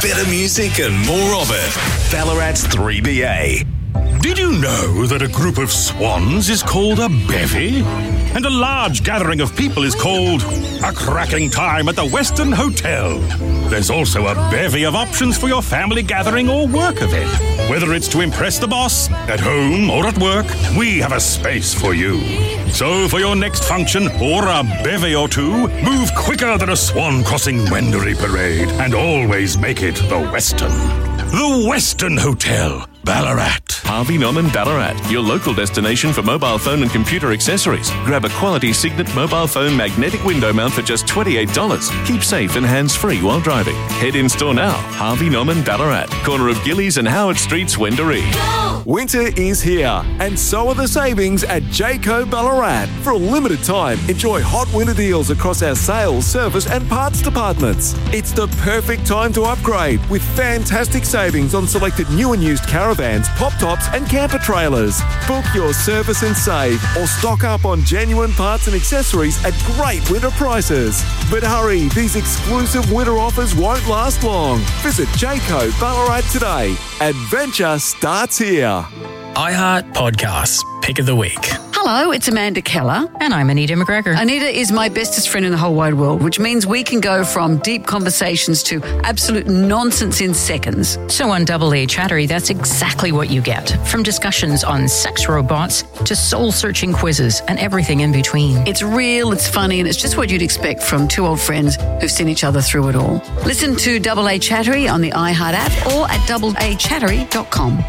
better music and more of it. Ballarat's 3BA. Did you know that a group of swans is called a bevy? And a large gathering of people is called a cracking time at the Western Hotel. There's also a bevy of options for your family gathering or work event. Whether it's to impress the boss, at home or at work, we have a space for you. So for your next function or a bevy or two, move quicker than a swan crossing Wendouree Parade and always make it the Western. The Western Hotel, Ballarat. Harvey Norman Ballarat, your local destination for mobile phone and computer accessories. Grab a quality Signet mobile phone magnetic window mount for just $28. Keep safe and hands-free while driving. Head in store now. Harvey Norman Ballarat, corner of Gillies and Howard Streets, Wendouree. Winter is here, and so are the savings at Jayco Ballarat. For a limited time, enjoy hot winter deals across our sales, service and parts departments. It's the perfect time to upgrade with fantastic savings on selected new and used caravans, pop-tops and camper trailers. Book your service and save, or stock up on genuine parts and accessories at great winter prices. But hurry, these exclusive winter offers won't last long. Visit Jayco Ballarat today. Adventure starts here. iHeart Podcasts, Pick of the Week. Hello, it's Amanda Keller. And I'm Anita McGregor. Anita is my bestest friend in the whole wide world, which means we can go from deep conversations to absolute nonsense in seconds. So on Double A Chattery, that's exactly what you get. From discussions on sex robots to soul-searching quizzes and everything in between. It's real, it's funny, and it's just what you'd expect from two old friends who've seen each other through it all. Listen to Double A Chattery on the iHeart app or at doubleachattery.com.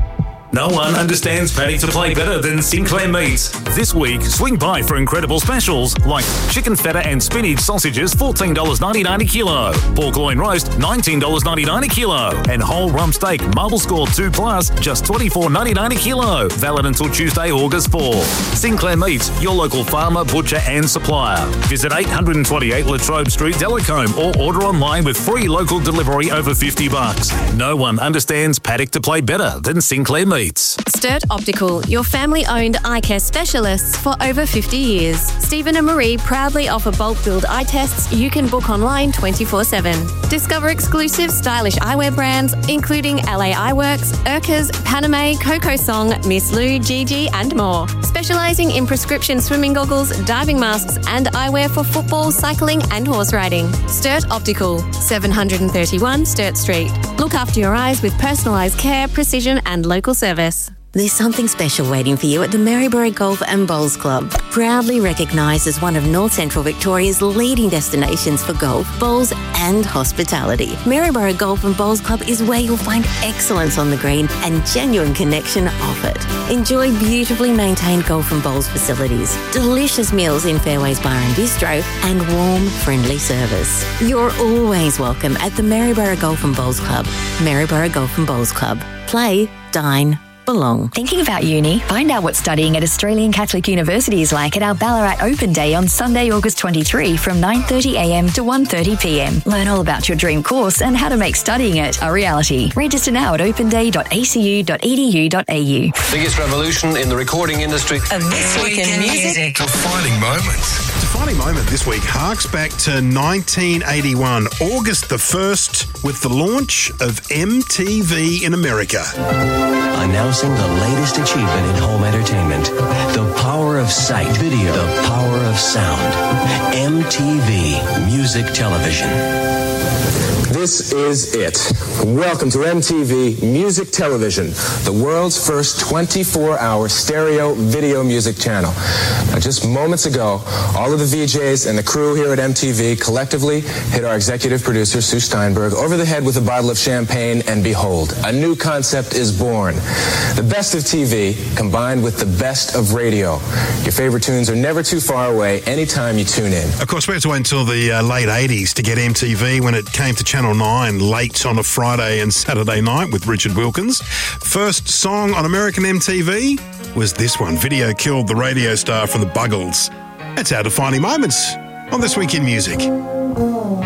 No one understands paddock to play better than Sinclair Meats. This week, swing by for incredible specials like chicken feta and spinach sausages, $14.99 a kilo. Pork loin roast, $19.99 a kilo. And whole rump steak, Marble Score 2 Plus, just $24.99 a kilo. Valid until Tuesday, August 4. Sinclair Meats, your local farmer, butcher and supplier. Visit 828 Latrobe Street, Delacombe, or order online with free local delivery over $50. No one understands paddock to play better than Sinclair Meats. Sturt Optical, your family-owned eye care specialists for over 50 years. Stephen and Marie proudly offer bulk billed eye tests you can book online 24/7. Discover exclusive stylish eyewear brands including LA Eyeworks, Urkers, Paname, Coco Song, Miss Lou, Gigi and more. Specialising in prescription swimming goggles, diving masks and eyewear for football, cycling and horse riding. Sturt Optical, 731 Sturt Street. Look after your eyes with personalised care, precision and local service. There's something special waiting for you at the Maryborough Golf and Bowls Club. Proudly recognised as one of North Central Victoria's leading destinations for golf, bowls and hospitality. Maryborough Golf and Bowls Club is where you'll find excellence on the green and genuine connection off it. Enjoy beautifully maintained golf and bowls facilities, delicious meals in Fairways Bar and Bistro and warm, friendly service. You're always welcome at the Maryborough Golf and Bowls Club. Maryborough Golf and Bowls Club. Play, dine, belong. Thinking about uni? Find out what studying at Australian Catholic University is like at our Ballarat Open Day on Sunday, August 23 from 9:30am to 1:30pm. Learn all about your dream course and how to make studying it a reality. Register now at openday.acu.edu.au. Biggest revolution in the recording industry. And this week in music. Defining moments. Defining moment this week harks back to 1981, August the 1st, with the launch of MTV in America. Announcing the latest achievement in home entertainment. The power of sight, video, the power of sound. MTV Music Television. This is it. Welcome to MTV Music Television, the world's first 24-hour stereo video music channel. Now, just moments ago, all of the VJs and the crew here at MTV collectively hit our executive producer, Sue Steinberg, over the head with a bottle of champagne, and behold, a new concept is born. The best of TV combined with the best of radio. Your favorite tunes are never too far away anytime you tune in. Of course, we had to wait until the late 80s to get MTV when it came to Channel 9 late on a Friday and Saturday night with Richard Wilkins. First song on American MTV was this one, Video Killed the Radio Star from the Buggles. That's our defining moments on This Week in Music.